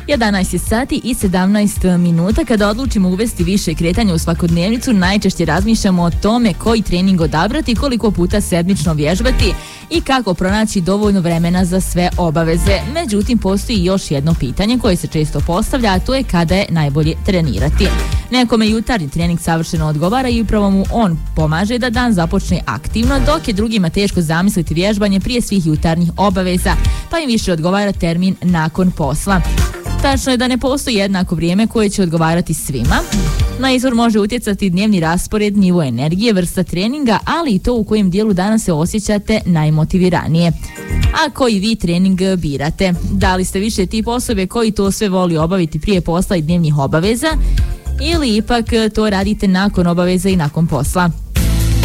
11 je sati i 17 minuta. Kada odlučimo uvesti više kretanja u svakodnevnicu, najčešće razmišljamo o tome koji trening odabrati, koliko puta sedmično vježbati i kako pronaći dovoljno vremena za sve obaveze. Međutim, postoji još jedno pitanje koje se često postavlja, a to je kada je najbolje trenirati. Nekome jutarnji trening savršeno odgovara i upravo mu on pomaže da dan započne aktivno, dok je drugima teško zamisliti vježbanje prije svih jutarnjih obaveza, pa im više odgovara termin nakon posla. Tačno je da ne postoji jednako vrijeme koje će odgovarati svima. Na izbor može utjecati dnevni raspored, nivo energije, vrsta treninga, ali i to u kojem dijelu dana se osjećate najmotiviranije. A koji vi trening birate? Da li ste više tip osobe koji to sve voli obaviti prije posla i dnevnih obaveza, ili ipak to radite nakon obaveza i nakon posla?